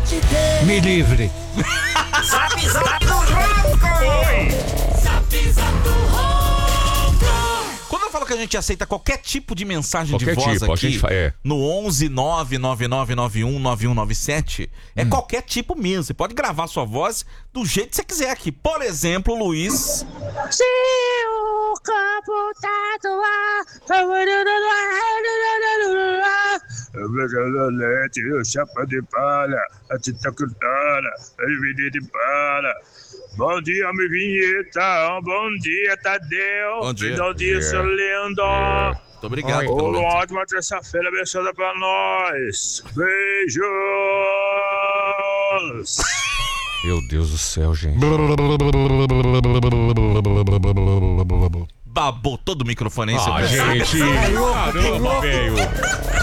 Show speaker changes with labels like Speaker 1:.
Speaker 1: Me livre.
Speaker 2: Zap Zap do Ronco! Oi! Zap Zap do Ronco!
Speaker 3: Quando eu falo que a gente aceita qualquer tipo de mensagem
Speaker 4: Qualquer
Speaker 3: de voz
Speaker 4: tipo, a
Speaker 3: aqui,
Speaker 4: gente
Speaker 3: no 11 99991 9197, é qualquer tipo mesmo. Você pode gravar sua voz do jeito que você quiser aqui. Por exemplo, Luiz...
Speaker 5: Se o campo tá no ar,
Speaker 6: chapa de palha, a tita cantara, a de palha. Bom dia, minha vinheta. Bom dia, Tadeu.
Speaker 3: Bom dia.
Speaker 6: Bom dia, seu lindo.
Speaker 3: Muito obrigado.
Speaker 6: Uma
Speaker 3: pelo...
Speaker 6: ótima terça-feira abençoada pra nós. Beijos.
Speaker 4: Meu Deus do céu, gente.
Speaker 3: Babou todo o microfone aí, seu
Speaker 4: Gente. Caramba, velho.